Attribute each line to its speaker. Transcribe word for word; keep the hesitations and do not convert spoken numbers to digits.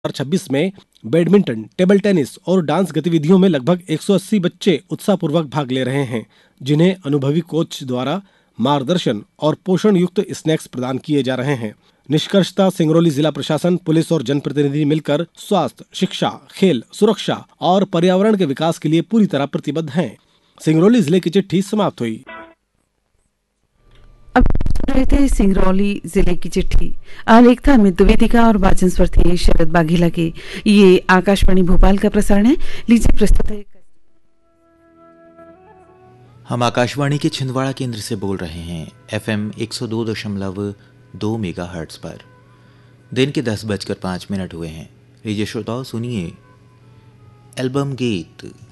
Speaker 1: छब्बीस में badminton, table tennis और डांस गतिविधियों में लगभग एक सौ अस्सी बच्चे उत्साहपूर्वक भाग ले रहे हैं, जिन्हें अनुभवी कोच द्वारा मार्गदर्शन और पोषण युक्त स्नैक्स प्रदान किए जा रहे हैं। निष्कर्षतः सिंगरौली जिला प्रशासन, पुलिस और जनप्रतिनिधि मिलकर स्वास्थ्य, शिक्षा, खेल, सुरक्षा और पर्यावरण के विकास के लिए पूरी तरह प्रतिबद्ध हैं। सिंगरौली जिले की चिट्ठी समाप्त हुई।
Speaker 2: अब सुन रहे थे सिंगरौली जिले की चिट्ठी। आलेख था अमित द्विवेदिका और वाचन स्वर थे शरद बाघेला के। ये आकाशवाणी भोपाल का प्रसारण है। लीजिए प्रस्तुत है।
Speaker 3: हम आकाशवाणी के छिंदवाड़ा केंद्र से बोल रहे हैं एफएम एक सौ दो दशमलव दो मेगाहर्ट्ज पर। दिन के दस बजकर पाँच मिनट हुए हैं। लीजिए श्रोताओं, सुनिए एल्बम गीत।